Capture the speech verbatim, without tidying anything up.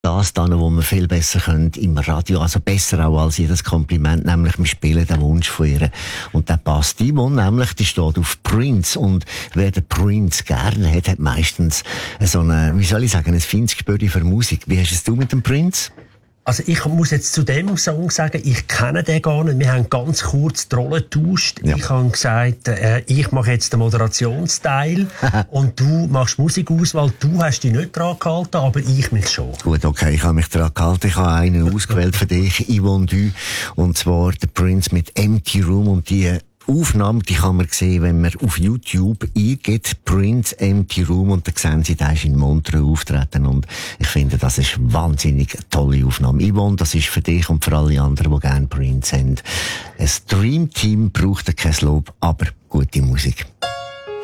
Das dann, wo wir viel besser können im Radio, also besser auch als jedes Kompliment, nämlich wir spielen den Wunsch von ihr. Und der passt. Die Yvonne nämlich, die steht auf Prince. Und wer den Prince gerne hat, hat meistens so eine, wie soll ich sagen, ein feines Gespür für Musik. Wie hast es du mit dem Prince? Also ich muss jetzt zu dem Song sagen, ich kenne den gar nicht. Wir haben ganz kurz die Rolle getauscht. Ja. Ich habe gesagt, äh, ich mache jetzt den Moderationsteil und du machst Musikauswahl. Du hast dich nicht dran gehalten, aber ich mich schon. Gut, okay, ich habe mich dran gehalten. Ich habe einen ausgewählt für dich, Yvonne Du, und zwar der Prince mit Empty Room. Und die Aufnahme, die kann man sehen, wenn man auf YouTube eingibt, Prince Empty Room, und dann sehen Sie, da ist in Montreux auftreten, und ich finde, das ist eine wahnsinnig tolle Aufnahme. Yvonne, das ist für dich und für alle anderen, die gerne Prince haben. Ein Dream Team braucht kein Lob, aber gute Musik.